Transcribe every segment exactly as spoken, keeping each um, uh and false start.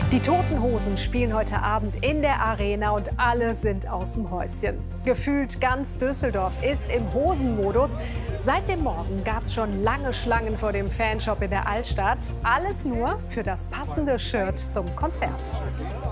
Die Toten Hosen spielen heute Abend in der Arena und alle sind aus dem Häuschen. Gefühlt ganz Düsseldorf ist im Hosenmodus. Seit dem Morgen gab es schon lange Schlangen vor dem Fanshop in der Altstadt. Alles nur für das passende Shirt zum Konzert.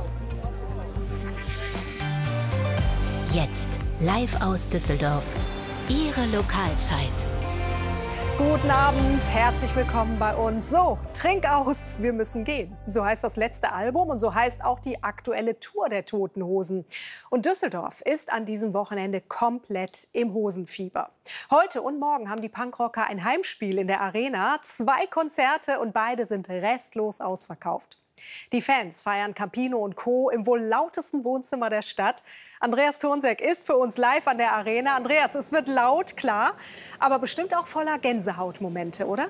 Jetzt live aus Düsseldorf. Ihre Lokalzeit. Guten Abend, herzlich willkommen bei uns. So, trink aus, wir müssen gehen. So heißt das letzte Album und so heißt auch die aktuelle Tour der Toten Hosen. Und Düsseldorf ist an diesem Wochenende komplett im Hosenfieber. Heute und morgen haben die Punkrocker ein Heimspiel in der Arena. Zwei Konzerte und beide sind restlos ausverkauft. Die Fans feiern Campino und Co. im wohl lautesten Wohnzimmer der Stadt. Andreas Thornseck ist für uns live an der Arena. Andreas, es wird laut, klar, aber bestimmt auch voller Gänsehautmomente, oder?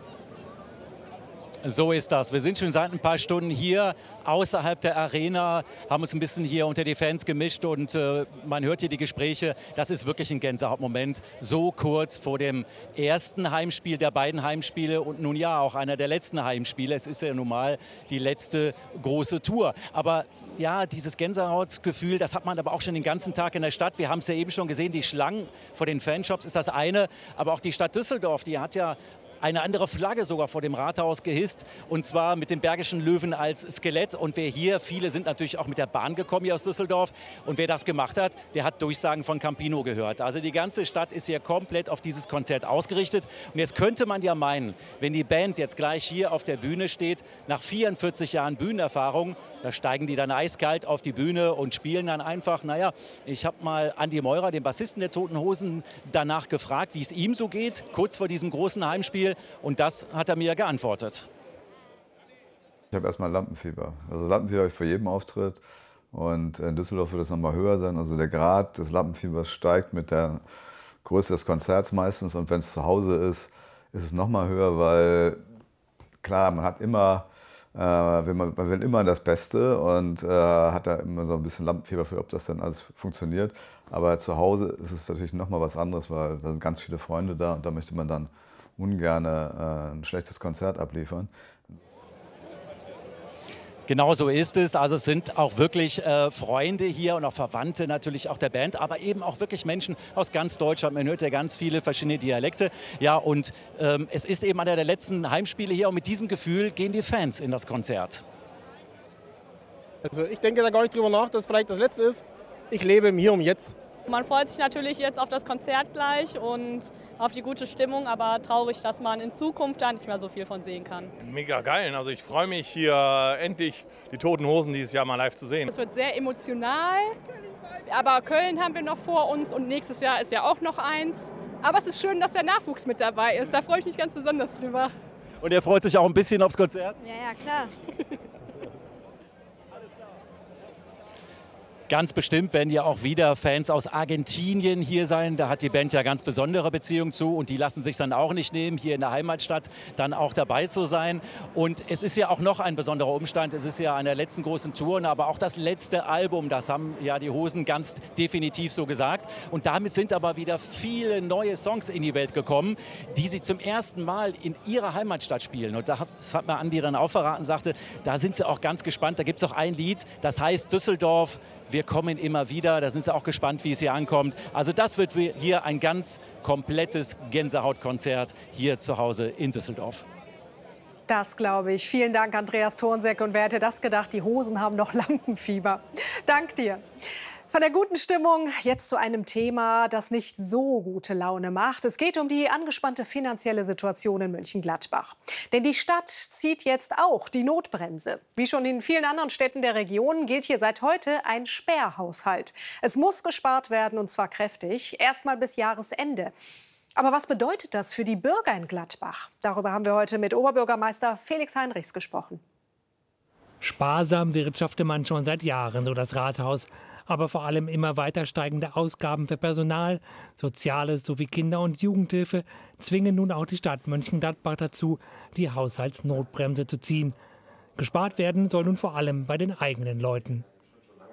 So ist das. Wir sind schon seit ein paar Stunden hier außerhalb der Arena, haben uns ein bisschen hier unter die Fans gemischt und äh, man hört hier die Gespräche. Das ist wirklich ein Gänsehautmoment, so kurz vor dem ersten Heimspiel der beiden Heimspiele und nun ja auch einer der letzten Heimspiele. Es ist ja nun mal die letzte große Tour. Aber ja, dieses Gänsehautgefühl, das hat man aber auch schon den ganzen Tag in der Stadt. Wir haben es ja eben schon gesehen, die Schlangen vor den Fanshops ist das eine, aber auch die Stadt Düsseldorf, die hat ja eine andere Flagge sogar vor dem Rathaus gehisst, und zwar mit dem Bergischen Löwen als Skelett. Und wer hier, viele sind natürlich auch mit der Bahn gekommen hier aus Düsseldorf, und wer das gemacht hat, der hat Durchsagen von Campino gehört. Also die ganze Stadt ist hier komplett auf dieses Konzert ausgerichtet. Und jetzt könnte man ja meinen, wenn die Band jetzt gleich hier auf der Bühne steht, nach vierundvierzig Jahren Bühnenerfahrung, da steigen die dann eiskalt auf die Bühne und spielen dann einfach. Naja, ich habe mal Andi Meurer, den Bassisten der Toten Hosen, danach gefragt, wie es ihm so geht, kurz vor diesem großen Heimspiel. Und das hat er mir geantwortet. Ich habe erstmal Lampenfieber. Also Lampenfieber habe ich vor jedem Auftritt. Und in Düsseldorf wird es noch mal höher sein. Also der Grad des Lampenfiebers steigt mit der Größe des Konzerts meistens. Und wenn es zu Hause ist, ist es noch mal höher, weil klar, man hat immer, äh, will man, man will immer das Beste und äh, hat da immer so ein bisschen Lampenfieber für, ob das dann alles funktioniert. Aber zu Hause ist es natürlich noch mal was anderes, weil da sind ganz viele Freunde da und da möchte man dann ungern äh, ein schlechtes Konzert abliefern. Genau so ist es. Also es sind auch wirklich äh, Freunde hier und auch Verwandte natürlich auch der Band, aber eben auch wirklich Menschen aus ganz Deutschland. Man hört ja ganz viele verschiedene Dialekte. Ja, und ähm, es ist eben einer der letzten Heimspiele hier und mit diesem Gefühl gehen die Fans in das Konzert. Also ich denke da gar nicht drüber nach, dass es vielleicht das Letzte ist. Ich lebe im Hier und Jetzt. Man freut sich natürlich jetzt auf das Konzert gleich und auf die gute Stimmung, aber traurig, dass man in Zukunft da nicht mehr so viel von sehen kann. Mega geil, also ich freue mich hier endlich die Toten Hosen dieses Jahr mal live zu sehen. Es wird sehr emotional, aber Köln haben wir noch vor uns und nächstes Jahr ist ja auch noch eins. Aber es ist schön, dass der Nachwuchs mit dabei ist, da freue ich mich ganz besonders drüber. Und er freut sich auch ein bisschen aufs Konzert? Ja, ja, klar. Ganz bestimmt werden ja auch wieder Fans aus Argentinien hier sein. Da hat die Band ja ganz besondere Beziehungen zu und die lassen sich dann auch nicht nehmen, hier in der Heimatstadt dann auch dabei zu sein. Und es ist ja auch noch ein besonderer Umstand. Es ist ja eine der letzten großen Touren, aber auch das letzte Album, das haben ja die Hosen ganz definitiv so gesagt. Und damit sind aber wieder viele neue Songs in die Welt gekommen, die sie zum ersten Mal in ihrer Heimatstadt spielen. Und das hat mir Andi dann auch verraten, sagte, da sind sie auch ganz gespannt. Da gibt es auch ein Lied, das heißt Düsseldorf, wir kommen immer wieder. Da sind sie auch gespannt, wie es hier ankommt. Also das wird hier ein ganz komplettes Gänsehautkonzert hier zu Hause in Düsseldorf. Das glaube ich. Vielen Dank, Andreas Thornseck. Und wer hätte das gedacht, die Hosen haben noch Lampenfieber. Dank dir. Von der guten Stimmung jetzt zu einem Thema, das nicht so gute Laune macht. Es geht um die angespannte finanzielle Situation in Mönchengladbach. Denn die Stadt zieht jetzt auch die Notbremse. Wie schon in vielen anderen Städten der Region gilt hier seit heute ein Sperrhaushalt. Es muss gespart werden, und zwar kräftig, erst mal bis Jahresende. Aber was bedeutet das für die Bürger in Gladbach? Darüber haben wir heute mit Oberbürgermeister Felix Heinrichs gesprochen. Sparsam wirtschafte man schon seit Jahren, so das Rathaus. Aber vor allem immer weiter steigende Ausgaben für Personal, Soziales sowie Kinder- und Jugendhilfe zwingen nun auch die Stadt Mönchengladbach dazu, die Haushaltsnotbremse zu ziehen. Gespart werden soll nun vor allem bei den eigenen Leuten.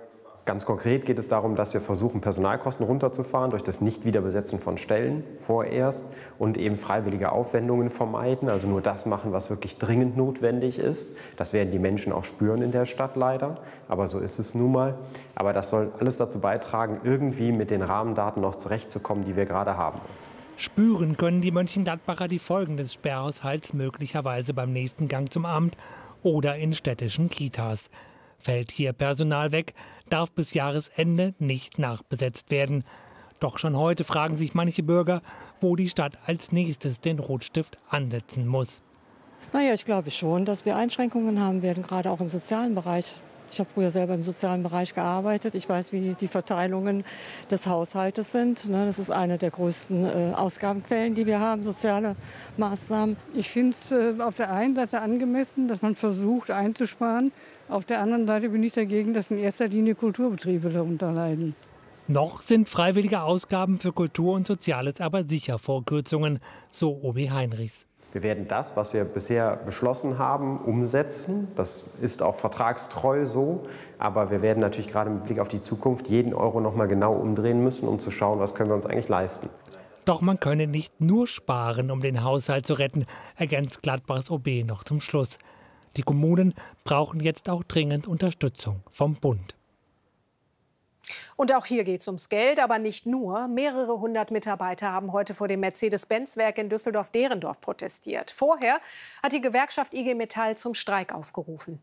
Ganz konkret geht es darum, dass wir versuchen, Personalkosten runterzufahren durch das Nichtwiederbesetzen von Stellen vorerst und eben freiwillige Aufwendungen vermeiden, also nur das machen, was wirklich dringend notwendig ist. Das werden die Menschen auch spüren in der Stadt leider, aber so ist es nun mal. Aber das soll alles dazu beitragen, irgendwie mit den Rahmendaten noch zurechtzukommen, die wir gerade haben. Spüren können die Mönchengladbacher die Folgen des Sperrhaushalts möglicherweise beim nächsten Gang zum Amt oder in städtischen Kitas. Fällt hier Personal weg, darf bis Jahresende nicht nachbesetzt werden. Doch schon heute fragen sich manche Bürger, wo die Stadt als nächstes den Rotstift ansetzen muss. Naja, ich glaube schon, dass wir Einschränkungen haben werden, gerade auch im sozialen Bereich. Ich habe früher selber im sozialen Bereich gearbeitet. Ich weiß, wie die Verteilungen des Haushaltes sind. Das ist eine der größten Ausgabenquellen, die wir haben, soziale Maßnahmen. Ich finde es auf der einen Seite angemessen, dass man versucht einzusparen. Auf der anderen Seite bin ich dagegen, dass in erster Linie Kulturbetriebe darunter leiden. Noch sind freiwillige Ausgaben für Kultur und Soziales aber sicher vor Kürzungen, so Obi Heinrichs. Wir werden das, was wir bisher beschlossen haben, umsetzen. Das ist auch vertragstreu so. Aber wir werden natürlich gerade mit Blick auf die Zukunft jeden Euro noch mal genau umdrehen müssen, um zu schauen, was können wir uns eigentlich leisten. Doch man könne nicht nur sparen, um den Haushalt zu retten, ergänzt Gladbachs O B noch zum Schluss. Die Kommunen brauchen jetzt auch dringend Unterstützung vom Bund. Und auch hier geht es ums Geld, aber nicht nur. Mehrere hundert Mitarbeiter haben heute vor dem Mercedes-Benz-Werk in Düsseldorf-Derendorf protestiert. Vorher hat die Gewerkschaft I G Metall zum Streik aufgerufen.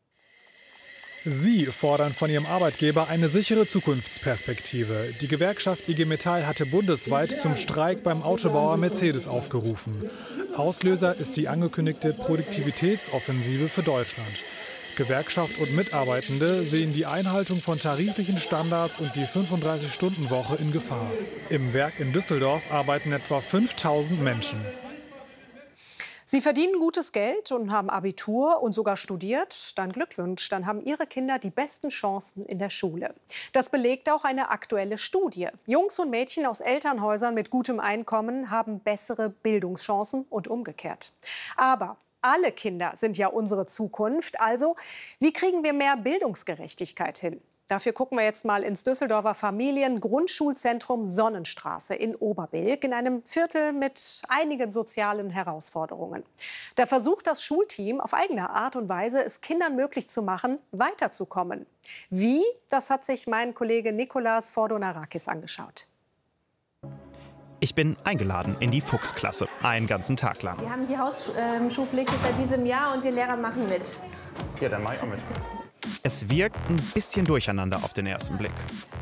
Sie fordern von ihrem Arbeitgeber eine sichere Zukunftsperspektive. Die Gewerkschaft I G Metall hatte bundesweit zum Streik beim Autobauer Mercedes aufgerufen. Auslöser ist die angekündigte Produktivitätsoffensive für Deutschland. Gewerkschaft und Mitarbeitende sehen die Einhaltung von tariflichen Standards und die fünfunddreißig-Stunden-Woche in Gefahr. Im Werk in Düsseldorf arbeiten etwa fünftausend Menschen. Sie verdienen gutes Geld und haben Abitur und sogar studiert. Dann Glückwunsch, dann haben Ihre Kinder die besten Chancen in der Schule. Das belegt auch eine aktuelle Studie. Jungs und Mädchen aus Elternhäusern mit gutem Einkommen haben bessere Bildungschancen und umgekehrt. Aber alle Kinder sind ja unsere Zukunft. Also, wie kriegen wir mehr Bildungsgerechtigkeit hin? Dafür gucken wir jetzt mal ins Düsseldorfer Familien-Grundschulzentrum Sonnenstraße in Oberbilk, in einem Viertel mit einigen sozialen Herausforderungen. Da versucht das Schulteam auf eigene Art und Weise, es Kindern möglich zu machen, weiterzukommen. Wie? Das hat sich mein Kollege Nikolas Fordonarakis angeschaut. Ich bin eingeladen in die Fuchsklasse, einen ganzen Tag lang. Wir haben die Hausschulpflicht seit diesem Jahr und wir Lehrer machen mit. Ja, dann mach ich auch mit. Es wirkt ein bisschen durcheinander auf den ersten Blick.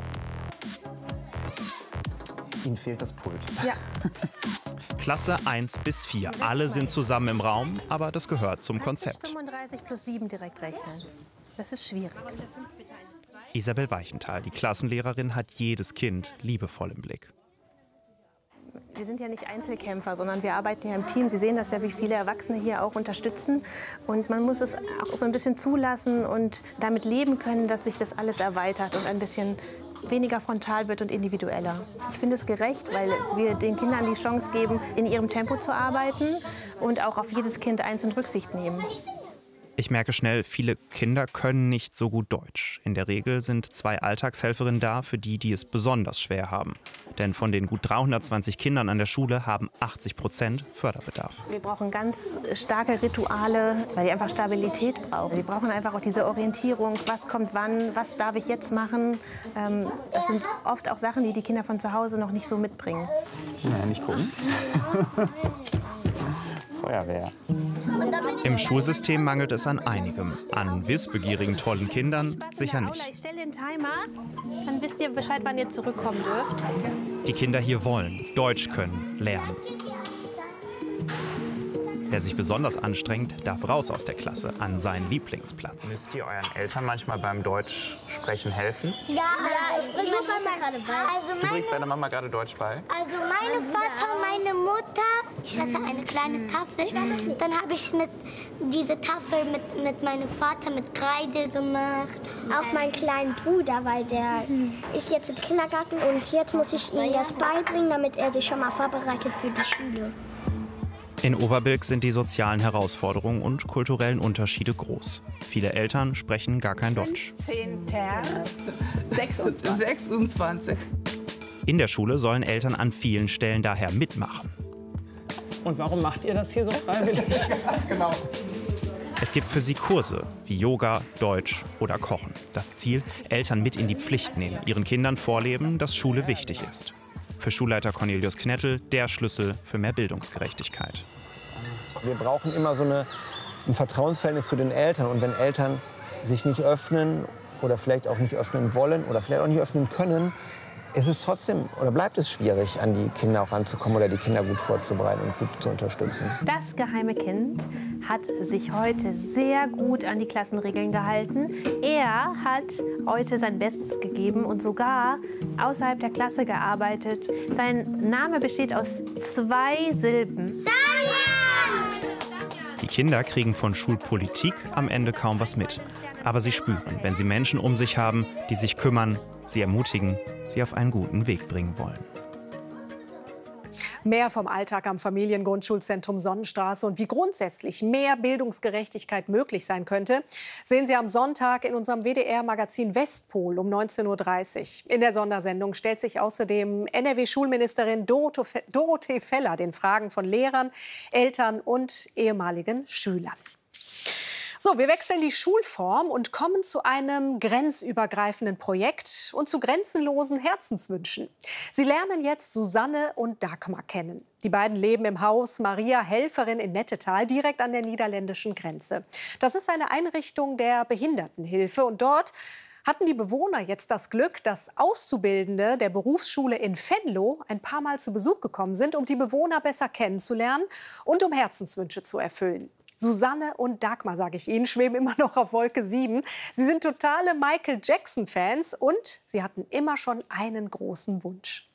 Ihnen fehlt das Pult. Ja. Klasse eins bis vier. Alle sind zusammen im Raum, aber das gehört zum Konzept. fünfunddreißig plus sieben direkt rechnen. Das ist schwierig. Isabel Weichenthal, die Klassenlehrerin, hat jedes Kind liebevoll im Blick. Wir sind ja nicht Einzelkämpfer, sondern wir arbeiten ja im Team. Sie sehen das ja, wie viele Erwachsene hier auch unterstützen. Und man muss es auch so ein bisschen zulassen und damit leben können, dass sich das alles erweitert und ein bisschen weniger frontal wird und individueller. Ich finde es gerecht, weil wir den Kindern die Chance geben, in ihrem Tempo zu arbeiten und auch auf jedes Kind einzeln Rücksicht nehmen. Ich merke schnell, viele Kinder können nicht so gut Deutsch. In der Regel sind zwei Alltagshelferinnen da für die, die es besonders schwer haben. Denn von den gut dreihundertzwanzig Kindern an der Schule haben achtzig Prozent Förderbedarf. Wir brauchen ganz starke Rituale, weil die einfach Stabilität brauchen. Wir brauchen einfach auch diese Orientierung, was kommt wann, was darf ich jetzt machen. Das sind oft auch Sachen, die die Kinder von zu Hause noch nicht so mitbringen. Ja, nicht gucken. Feuerwehr. Im Schulsystem mangelt es an einigem. An wissbegierigen, tollen Kindern sicher nicht. Ich stelle den Timer, dann wisst ihr Bescheid, wann ihr zurückkommen dürft. Die Kinder hier wollen Deutsch können, lernen. Wer sich besonders anstrengt, darf raus aus der Klasse an seinen Lieblingsplatz. Müsst ihr euren Eltern manchmal beim Deutschsprechen helfen? Ja, ja, ich bringe Mama gerade bei. Also du bringst deiner Mama gerade Deutsch bei? Also meine Vater, meine Mutter, ich hatte eine kleine Tafel. Dann habe ich mit diese Tafel mit, mit meinem Vater mit Kreide gemacht. Auch meinen kleinen Bruder, weil der ist jetzt im Kindergarten und jetzt muss ich ihm das beibringen, damit er sich schon mal vorbereitet für die Schule. In Oberbilk sind die sozialen Herausforderungen und kulturellen Unterschiede groß. Viele Eltern sprechen gar kein Deutsch. sechsundzwanzig. In der Schule sollen Eltern an vielen Stellen daher mitmachen. Und warum macht ihr das hier so freiwillig? Genau. Es gibt für sie Kurse wie Yoga, Deutsch oder Kochen. Das Ziel, Eltern mit in die Pflicht nehmen, ihren Kindern vorleben, dass Schule wichtig ist. Für Schulleiter Cornelius Knettel der Schlüssel für mehr Bildungsgerechtigkeit. Wir brauchen immer so eine, ein Vertrauensverhältnis zu den Eltern. Und wenn Eltern sich nicht öffnen oder vielleicht auch nicht öffnen wollen oder vielleicht auch nicht öffnen können, ist es trotzdem oder bleibt es schwierig, an die Kinder auch ranzukommen oder die Kinder gut vorzubereiten und gut zu unterstützen. Das geheime Kind hat sich heute sehr gut an die Klassenregeln gehalten. Er hat heute sein Bestes gegeben und sogar außerhalb der Klasse gearbeitet. Sein Name besteht aus zwei Silben. Die Kinder kriegen von Schulpolitik am Ende kaum was mit. Aber sie spüren, wenn sie Menschen um sich haben, die sich kümmern, sie ermutigen, sie auf einen guten Weg bringen wollen. Mehr vom Alltag am Familiengrundschulzentrum Sonnenstraße und wie grundsätzlich mehr Bildungsgerechtigkeit möglich sein könnte, sehen Sie am Sonntag in unserem W D R-Magazin Westpol um neunzehn Uhr dreißig. In der Sondersendung stellt sich außerdem N R W-Schulministerin Dorothee Feller den Fragen von Lehrern, Eltern und ehemaligen Schülern. So, wir wechseln die Schulform und kommen zu einem grenzübergreifenden Projekt und zu grenzenlosen Herzenswünschen. Sie lernen jetzt Susanne und Dagmar kennen. Die beiden leben im Haus Maria Helferin in Nettetal, direkt an der niederländischen Grenze. Das ist eine Einrichtung der Behindertenhilfe und dort hatten die Bewohner jetzt das Glück, dass Auszubildende der Berufsschule in Venlo ein paar Mal zu Besuch gekommen sind, um die Bewohner besser kennenzulernen und um Herzenswünsche zu erfüllen. Susanne und Dagmar, sage ich Ihnen, schweben immer noch auf Wolke sieben. Sie sind totale Michael Jackson-Fans und sie hatten immer schon einen großen Wunsch.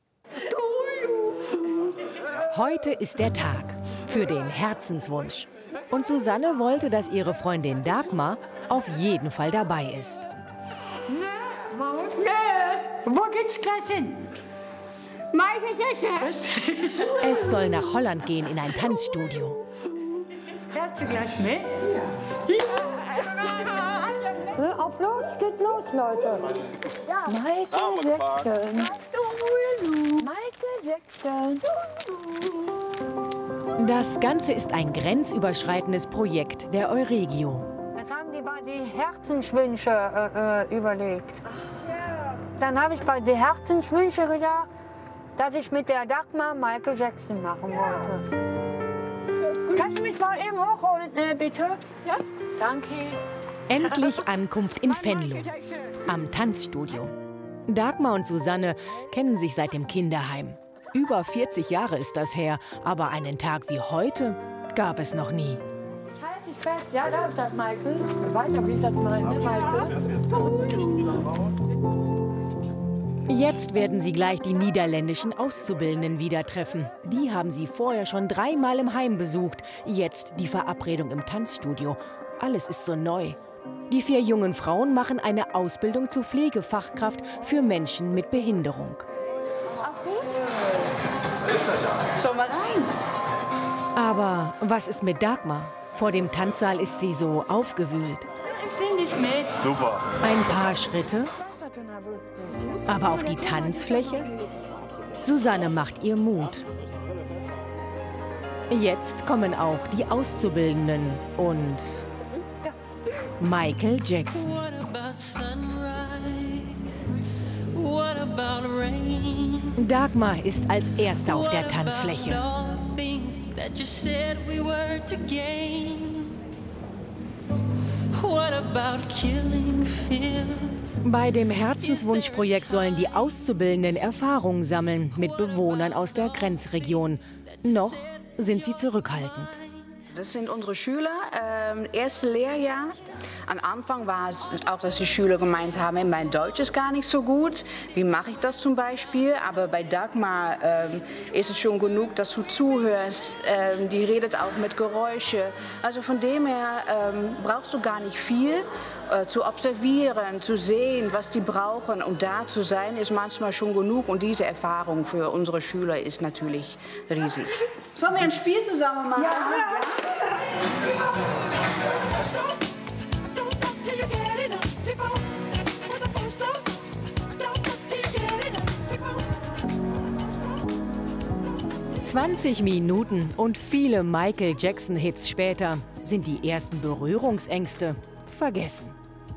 Heute ist der Tag für den Herzenswunsch. Und Susanne wollte, dass ihre Freundin Dagmar auf jeden Fall dabei ist. Wo geht's gleich hin? Michael Jackson. Es soll nach Holland gehen in ein Tanzstudio. Fährst du gleich mit? Ja. Auf los, geht los, Leute. Ja. Michael Jackson. Michael Jackson. Das Ganze ist ein grenzüberschreitendes Projekt der Euregio. Jetzt haben die bei die Herzenswünsche äh, überlegt. Dann habe ich bei den Herzenswünschen gedacht, dass ich mit der Dagmar Michael Jackson machen wollte. Kannst du mich mal eben hochholen, äh, bitte? Ja, danke. Endlich Ankunft in Venlo, am Tanzstudio. Dagmar und Susanne kennen sich seit dem Kinderheim. Über vierzig Jahre ist das her, aber einen Tag wie heute gab es noch nie. Ich halte dich fest, ja, da ist das Michael. Ich weiß ja, wie ich das meine, ne, Michael? Jetzt werden sie gleich die niederländischen Auszubildenden wieder treffen. Die haben sie vorher schon dreimal im Heim besucht. Jetzt die Verabredung im Tanzstudio. Alles ist so neu. Die vier jungen Frauen machen eine Ausbildung zur Pflegefachkraft für Menschen mit Behinderung. Alles gut? Schon mal rein. Aber was ist mit Dagmar? Vor dem Tanzsaal ist sie so aufgewühlt. Ich nehme dich mit. Super. Ein paar Schritte. Aber auf die Tanzfläche? Susanne macht ihr Mut. Jetzt kommen auch die Auszubildenden und Michael Jackson. Dagmar ist als Erste auf der Tanzfläche. Bei dem Herzenswunschprojekt sollen die Auszubildenden Erfahrungen sammeln mit Bewohnern aus der Grenzregion. Noch sind sie zurückhaltend. Das sind unsere Schüler, ähm, erste Lehrjahr. Am Anfang war es auch, dass die Schüler gemeint haben, mein Deutsch ist gar nicht so gut. Wie mache ich das zum Beispiel? Aber bei Dagmar ähm, ist es schon genug, dass du zuhörst. Ähm, die redet auch mit Geräusche. Also von dem her ähm, brauchst du gar nicht viel. äh, zu observieren, zu sehen, was die brauchen. Und da zu sein, ist manchmal schon genug. Und diese Erfahrung für unsere Schüler ist natürlich riesig. Sollen wir ein Spiel zusammen machen? Ja. zwanzig Minuten und viele Michael Jackson-Hits später sind die ersten Berührungsängste vergessen.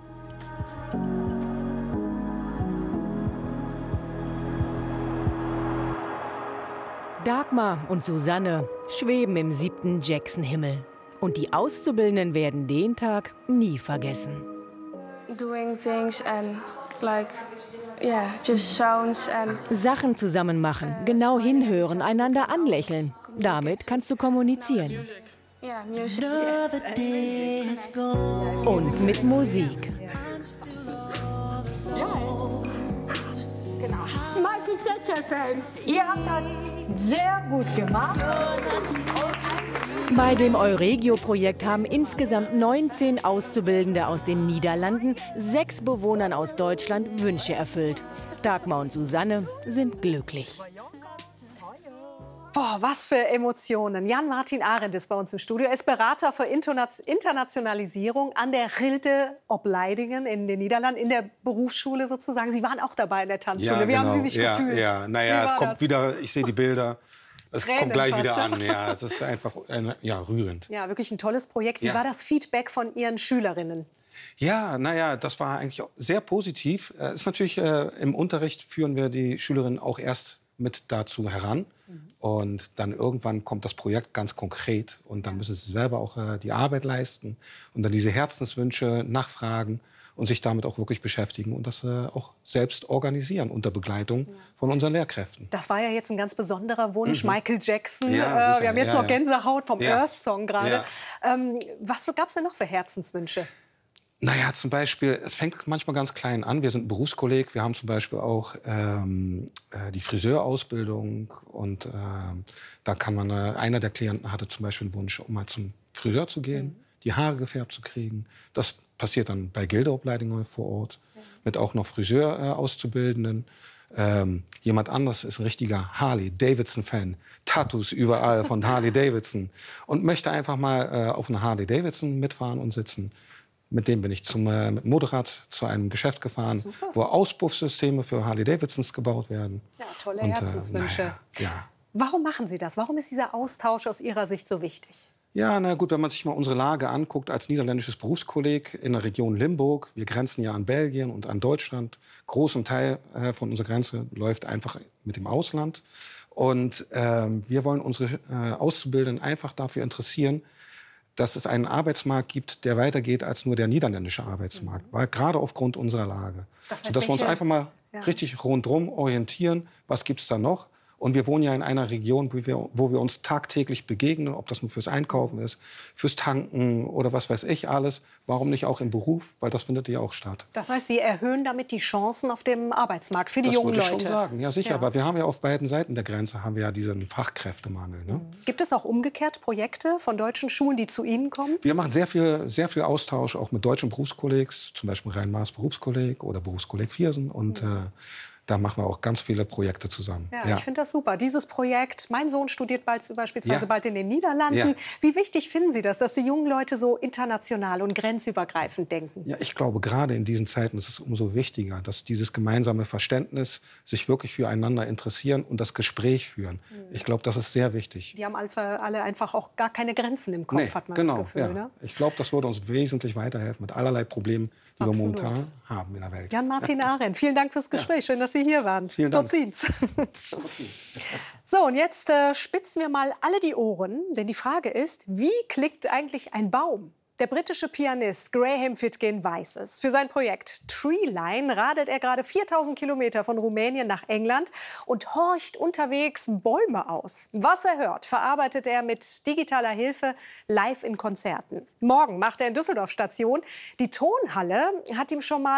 Dagmar und Susanne schweben im siebten Jackson-Himmel. Und die Auszubildenden werden den Tag nie vergessen. Doing things and like, yeah, just sounds and Sachen zusammen machen, genau hinhören, einander anlächeln. Damit kannst du kommunizieren. yeah, music. Und mit Musik. Genau. Michael Jackson-Fan, ihr habt das sehr gut gemacht. Bei dem Euregio-Projekt haben insgesamt neunzehn Auszubildende aus den Niederlanden sechs Bewohnern aus Deutschland Wünsche erfüllt. Dagmar und Susanne sind glücklich. Boah, was für Emotionen. Jan-Martin Arendt ist bei uns im Studio. Er ist Berater für Internationalisierung an der Rilde Opleidingen in den Niederlanden, in der Berufsschule sozusagen. Sie waren auch dabei in der Tanzschule. Ja, Wie genau. haben Sie sich ja, gefühlt? Ja, naja, es kommt das? wieder, ich sehe die Bilder. Es Tränen kommt gleich fast, wieder ne? an. Ja, es ist einfach äh, ja, rührend. Ja, wirklich ein tolles Projekt. Wie Ja. war das Feedback von Ihren Schülerinnen? Ja, naja, das war eigentlich auch sehr positiv. Es ist natürlich, äh, im Unterricht führen wir die Schülerinnen auch erst mit dazu heran. Mhm. Und dann irgendwann kommt das Projekt ganz konkret. Und dann müssen sie selber auch äh, die Arbeit leisten und dann diese Herzenswünsche nachfragen und sich damit auch wirklich beschäftigen und das äh, auch selbst organisieren unter Begleitung ja. von unseren Lehrkräften. Das war ja jetzt ein ganz besonderer Wunsch, mhm. Michael Jackson. Ja, äh, wir haben jetzt ja, noch Gänsehaut vom ja. Earth-Song gerade. Ja. Ähm, was gab es denn noch für Herzenswünsche? Naja, zum Beispiel, es fängt manchmal ganz klein an. Wir sind ein Berufskolleg. Wir haben zum Beispiel auch ähm, äh, die Friseurausbildung. Und äh, da kann man, äh, einer der Klienten hatte zum Beispiel einen Wunsch, um mal zum Friseur zu gehen, mhm. die Haare gefärbt zu kriegen. Das passiert dann bei Gildeopleidungen vor Ort, mhm. mit auch noch Friseur-Auszubildenden. Ähm, jemand anderes ist ein richtiger Harley-Davidson-Fan. Tattoos überall von Harley-Davidson. Und möchte einfach mal äh, auf einer Harley-Davidson mitfahren und sitzen. Mit dem bin ich zum, äh, mit Motorrad zu einem Geschäft gefahren, Super. wo Auspuffsysteme für Harley-Davidsons gebaut werden. Ja, tolle und, Herzenswünsche. Äh, naja, ja. Warum machen Sie das? Warum ist dieser Austausch aus Ihrer Sicht so wichtig? Ja, na gut, wenn man sich mal unsere Lage anguckt als niederländisches Berufskolleg in der Region Limburg. Wir grenzen ja an Belgien und an Deutschland. Großen Teil äh, von unserer Grenze läuft einfach mit dem Ausland. Und ähm, wir wollen unsere äh, Auszubildenden einfach dafür interessieren, dass es einen Arbeitsmarkt gibt, der weitergeht als nur der niederländische Arbeitsmarkt. Mhm. Weil gerade aufgrund unserer Lage. Das heißt, sodass wir uns einfach mal ja. richtig rundherum orientieren, was gibt es da noch. Und wir wohnen ja in einer Region, wo wir, wo wir uns tagtäglich begegnen, ob das nur fürs Einkaufen ist, fürs Tanken oder was weiß ich alles. Warum nicht auch im Beruf? Weil das findet ja auch statt. Das heißt, Sie erhöhen damit die Chancen auf dem Arbeitsmarkt für die jungen Leute? Das würde ich schon sagen, ja sicher. Ja. Aber wir haben ja auf beiden Seiten der Grenze haben wir ja diesen Fachkräftemangel. Ne? Gibt es auch umgekehrt Projekte von deutschen Schulen, die zu Ihnen kommen? Wir machen sehr viel, sehr viel Austausch auch mit deutschen Berufskollegs, zum Beispiel Rhein-Maas Berufskolleg oder Berufskolleg Viersen. Und mhm. äh, da machen wir auch ganz viele Projekte zusammen. Ja, ja. ich finde das super. Dieses Projekt, mein Sohn studiert bald, beispielsweise ja. bald in den Niederlanden. Ja. Wie wichtig finden Sie das, dass die jungen Leute so international und grenzübergreifend denken? Ja, ich glaube, gerade in diesen Zeiten ist es umso wichtiger, dass dieses gemeinsame Verständnis, sich wirklich füreinander interessieren und das Gespräch führen. Mhm. Ich glaube, das ist sehr wichtig. Die haben alle einfach auch gar keine Grenzen im Kopf, nee, hat man genau, das Gefühl. Ja. Ne? Ich glaube, das würde uns wesentlich weiterhelfen mit allerlei Problemen, die Absolut. wir momentan haben in der Welt. Jan-Martin Arendt, vielen Dank fürs Gespräch. Ja. Schön, dass Sie hier waren. Vielen Dank. So, und jetzt äh, spitzen wir mal alle die Ohren, denn die Frage ist, wie klickt eigentlich ein Baum? Der britische Pianist Graham Fitkin weiß es. Für sein Projekt Treeline radelt er gerade viertausend Kilometer von Rumänien nach England und horcht unterwegs Bäume aus. Was er hört, verarbeitet er mit digitaler Hilfe live in Konzerten. Morgen macht er in Düsseldorf Station. Die Tonhalle hat ihm schon mal